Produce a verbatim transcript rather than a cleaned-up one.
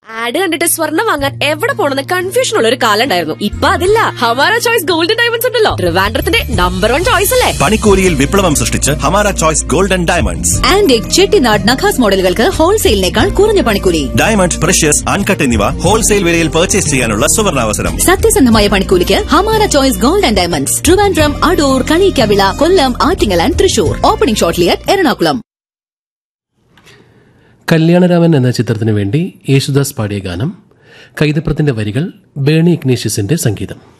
Add കണ്ടിട്ട് സ്വർണ്ണം വാങ്ങാൻ എവിടെ പോണെന്ന് കൺഫ്യൂഷൻ ഉള്ള ഒരു കാലം ഉണ്ടായിരുന്നു. ഇപ്പൊ അതില്ല. ഹമാര ചോയ്സ് ഗോൾഡൻ ഡയമണ്ട്സ് ഉണ്ടല്ലോ, ട്രിവാൻഡ്രത്തിന്റെ നമ്പർ വൺ ചോയ്സ് അല്ലേ. പണിക്കൂലിയിൽ വിപ്ലവം സൃഷ്ടിച്ച് Hamara choice golden diamonds. Antique Chettinad നഖാസ് മോഡലുകൾക്ക് ഹോൾസെയിലിനേക്കാൾ കുറഞ്ഞ പണിക്കൂലി. ഡയമണ്ട്, പ്രഷ്യസ്, അൺകട്ട് എന്നിവ ഹോൾസെയിൽ വിലയിൽ പർച്ചേസ് ചെയ്യാനുള്ള സുവർണാവസരം. സത്യസന്ധമായ പണിക്കൂലിക്ക് Hamara choice golden diamonds. Trivandrum, Adoor, Kaliyikkavila, Kollam, Attingal and Thrissur. Opening shortly at Ernakulam. Kalyanaraman എന്ന ചിത്രത്തിനു വേണ്ടി യേശുദാസ് പാടിയ ഗാനം, കൈതപ്രത്തിന്റെ വരികൾ, ബേണി ഇഗ്നേഷ്യസിന്റെ സംഗീതം.